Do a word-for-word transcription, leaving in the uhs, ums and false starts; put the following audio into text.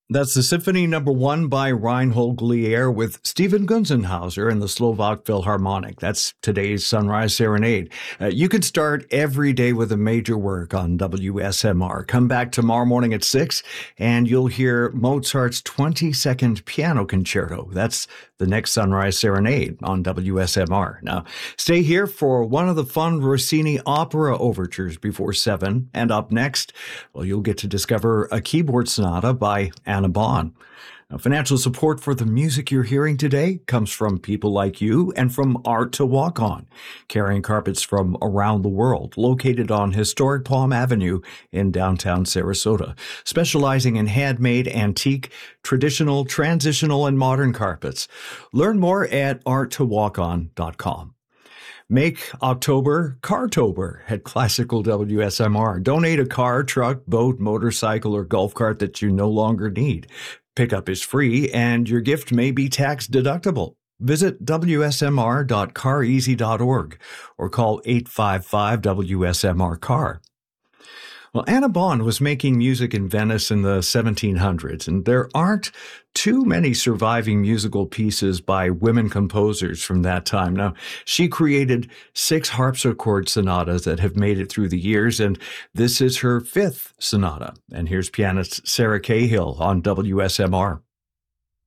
That's the Symphony Number One by Reinhold Glier with Stephen Gunzenhauser and the Slovak Philharmonic. That's today's Sunrise Serenade. Uh, you can start every day with a major work on W S M R. Come back tomorrow morning at six, and you'll hear Mozart's twenty-second Piano Concerto. That's the next Sunrise Serenade on W S M R. Now, stay here for one of the fun Rossini opera overtures before seven, and up next, well, you'll get to discover a keyboard sonata by Anna Bonn. Now, financial support for the music you're hearing today comes from people like you and from Art to Walk On, carrying carpets from around the world, located on historic Palm Avenue in downtown Sarasota, specializing in handmade, antique, traditional, transitional, and modern carpets. Learn more at art to walk on dot com. Make October Cartober at Classical W S M R. Donate a car, truck, boat, motorcycle, or golf cart that you no longer need. Pickup is free, and your gift may be tax deductible. Visit w s m r dot car easy dot org or call eight five five W S M R car. Well, Anna Bonn was making music in Venice in the seventeen hundreds, and there aren't too many surviving musical pieces by women composers from that time. Now, she created six harpsichord sonatas that have made it through the years, and this is her fifth sonata. And here's pianist Sarah Cahill on W S M R.